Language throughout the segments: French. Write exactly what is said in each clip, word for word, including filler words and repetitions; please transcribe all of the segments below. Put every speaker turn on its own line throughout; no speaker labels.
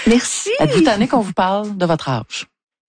Merci.
Êtes-vous tanné qu'on vous parle de votre âge?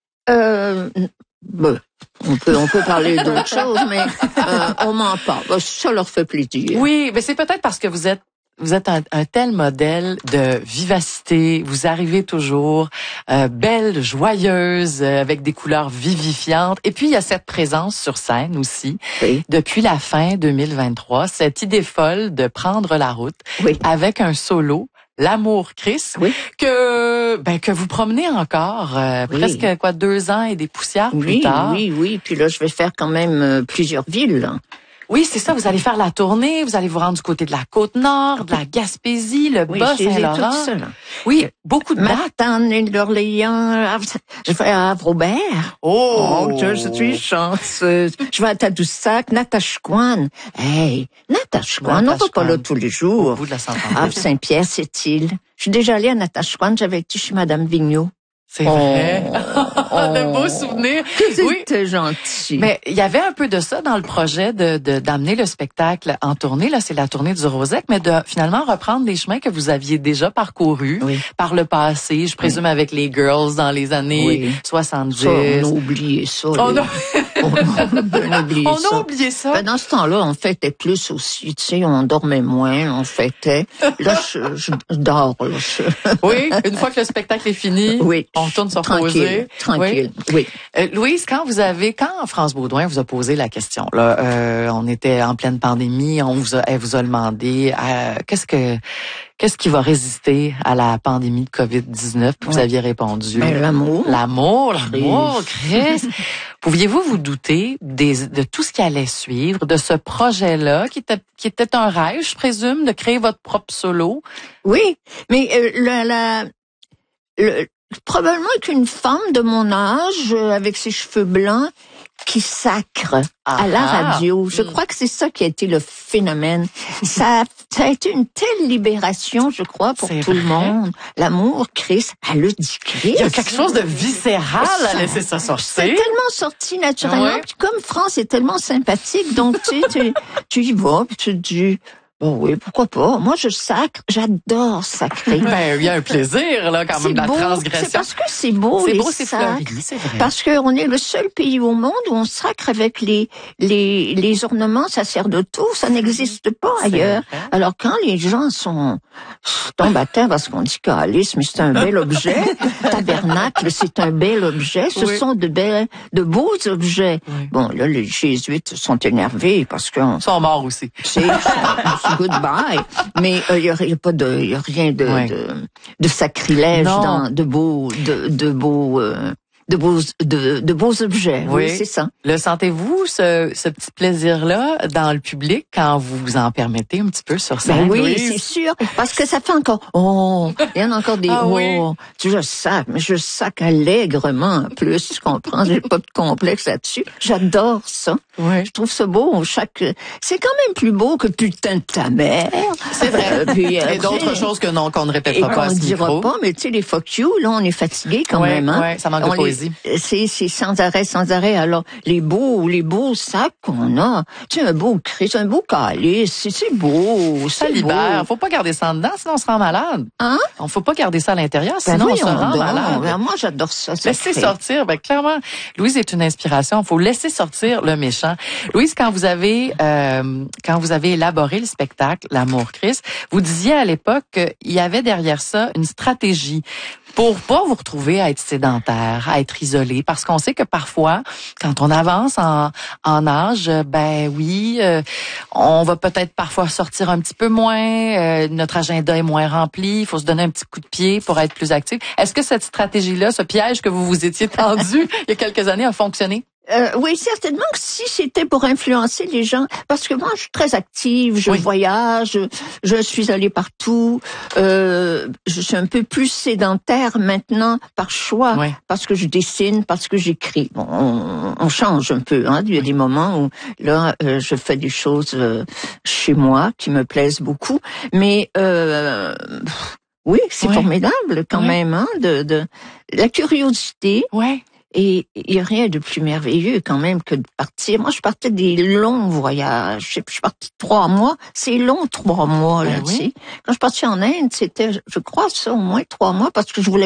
Euh, ben, on peut, on peut parler d'autres choses, mais euh, on m'en parle. Ben, ça leur fait plaisir.
Oui, mais c'est peut-être parce que vous êtes Vous êtes un, un tel modèle de vivacité. Vous arrivez toujours euh, belle, joyeuse, euh, avec des couleurs vivifiantes. Et puis, il y a cette présence sur scène aussi.
Oui.
Depuis la fin deux mille vingt-trois, cette idée folle de prendre la route
Oui.
avec un solo, L'amour Chris,
Oui.
que ben que vous promenez encore euh,
Oui.
presque quoi deux ans et des poussières
Oui,
plus tard.
oui, oui. Puis là, je vais faire quand même euh, plusieurs villes. Là.
Oui, c'est ça. Vous allez faire la tournée. Vous allez vous rendre du côté de la Côte-Nord, de la Gaspésie, le
Oui,
Bas-Saint-Laurent.
tout ça, là.
Oui, beaucoup de dates.
Matane, l'Orléans, je vais à Havre-Robert.
Oh!
Oh, je, je suis chanceuse. Je vais à Tadoussac, Natashquan. Hey, Natashquan, on va pas là tous les
Au
jours.
bout de la Saint-André.
Havre Saint-Pierre, c'est-il. Je suis déjà allée à Natashquan, j'avais été chez Madame Vigneault.
C'est
Oh,
vrai.
oh,
de beaux souvenirs.
C'était gentil.
Mais il y avait un peu de ça dans le projet de, de d'amener le spectacle en tournée. Là, c'est la tournée du Rosec, mais de finalement reprendre des chemins que vous aviez déjà parcourus
Oui.
par le passé. Je présume oui. avec les girls dans les années
oui.
soixante-dix.
Ça, on a oublié ça.
On a,
on a bien oublié
on
ça.
a oublié ça.
Ben, dans ce temps-là, on fêtait plus aussi. Tu sais, on dormait moins, on fêtait. Là, je, je, je dors. Là, je...
Oui, une fois que le spectacle est fini,
oui.
on retourne se reposer.
Tranquille, oui. oui.
Euh, Louise, quand vous avez, quand France Baudouin vous a posé la question, là, euh, on était en pleine pandémie, on vous a, elle vous a demandé, euh, qu'est-ce que, qu'est-ce qui va résister à la pandémie de covid dix-neuf? Puis ouais. Vous aviez répondu.
Ben, l'amour.
L'amour, l'amour, Chris. Pouviez-vous vous douter des, de tout ce qui allait suivre, de ce projet-là, qui était, qui était un rêve, je présume, de créer votre propre solo?
Oui, mais euh, la, la, le, probablement qu'une femme de mon âge, euh, avec ses cheveux blancs, qui sacre
ah,
à la radio.
Ah,
je crois que c'est ça qui a été le phénomène. ça, ça a été une telle libération, je crois, pour
c'est
tout
vrai.
le monde. L'amour, Chris, elle a dit Chris.
Il y a quelque chose de viscéral à laisser ça sortir.
C'est tellement sorti naturellement.
Ouais.
Puis comme France est tellement sympathique, donc tu sais, tu, tu y vas, puis tu te dis... Bon, oui, pourquoi pas. Moi, je sacre. J'adore sacrer.
Ben, il y a un plaisir, là, quand même, de la
beau.
transgression.
C'est parce que c'est beau,
c'est
les
beau, c'est fleuri, c'est vrai.
Parce qu'on est le seul pays au monde où on sacre avec les, les, les ornements sacerdotaux. Ça n'existe pas ailleurs.
Vrai.
Alors, quand les gens sont, tombent à terre parce qu'on dit calice, mais c'est un bel objet. Tabernacle, c'est un bel objet. Ce oui. sont de belles, de beaux objets. Oui. Bon, là, les jésuites sont énervés parce que...
Ils sont morts aussi.
C'est, goodbye. Mais il euh, y, y a pas de, y a rien de, ouais. de, de sacrilège
non.
dans de beaux, de, de beaux, euh, de beaux, de, de beaux objets. Oui, oui c'est ça.
Le sentez-vous ce, ce petit plaisir-là dans le public quand vous vous en permettez un petit peu sur scène?
Ben oui, c'est sûr, parce que ça fait encore. Oh, il y en a encore des.
ah,
oh,
oui.
Tu je sac, mais je sac allègrement. En plus, tu comprends, j'ai pas de complexe là-dessus. J'adore ça.
Oui.
Je trouve ça beau. Chaque, c'est quand même plus beau que putain de ta mère.
C'est vrai.
Euh, puis,
et
après,
d'autres choses que non, qu'on ne répétera pas à ce micro.
On ne dira pas, mais tu sais, les fuck you, là, on est fatigué quand
ouais,
même. Hein?
Ouais, ça manque
on
de poésie.
Les, c'est, c'est sans arrêt, sans arrêt. Alors, les beaux, les beaux sacs qu'on a, tu sais, un beau Christ, un beau calice, c'est, c'est beau,
ça
c'est
libère.
Beau.
Faut pas garder ça en dedans, sinon on se rend malade.
Hein?
On faut pas garder ça à l'intérieur,
ben
sinon
oui,
on se rend
donc,
malade.
Ben moi, j'adore ça. ça
laissez
fait.
sortir. Ben clairement, Louise est une inspiration. Faut laisser sortir le méchant. Louise, quand vous avez euh, quand vous avez élaboré le spectacle L'amour Christ, vous disiez à l'époque qu'il y avait derrière ça une stratégie pour pas vous retrouver à être sédentaire, à être isolé, parce qu'on sait que parfois, quand on avance en, en âge, ben oui, euh, on va peut-être parfois sortir un petit peu moins, euh, notre agenda est moins rempli, il faut se donner un petit coup de pied pour être plus actif. Est-ce que cette stratégie-là, ce piège que vous vous étiez tendu il y a quelques années, a fonctionné?
Euh, oui, certainement que si c'était pour influencer les gens, parce que moi, je suis très active, je oui. voyage, je, je suis allée partout, euh, je suis un peu plus sédentaire maintenant par choix, oui. parce que je dessine, parce que j'écris. Bon, on, on change un peu, hein. Il y a des moments où, là, euh, je fais des choses euh, chez moi qui me plaisent beaucoup, mais euh, oui, c'est oui. formidable quand oui. même, hein, de, de la curiosité.
Ouais.
Et il n'y a rien de plus merveilleux quand même que de partir. Moi, je partais des longs voyages. Je suis partie trois mois. C'est long, trois mois, là, ben tu sais. Oui. Quand je suis partie en Inde, c'était, je crois, ça, au moins trois mois, parce que je voulais